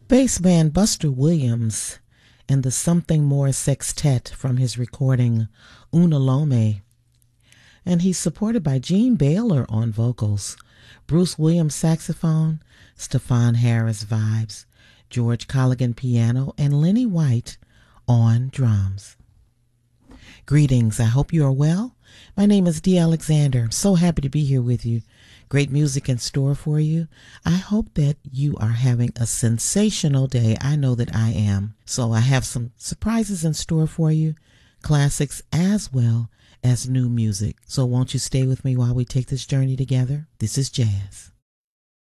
Bassman Buster Williams and the Something More Sextet from his recording Una Lome. And he's supported by Gene Baylor on vocals, Bruce Williams saxophone, Stefan Harris vibes, George Colligan piano, and Lenny White on drums. Greetings, I hope you are well. My name is Dee Alexander. I'm so happy to be here with you. Great music in store for you. I hope that you are having a sensational day. I know that I am. So I have some surprises in store for you, classics as well as new music. So won't you stay with me while we take this journey together? This is jazz.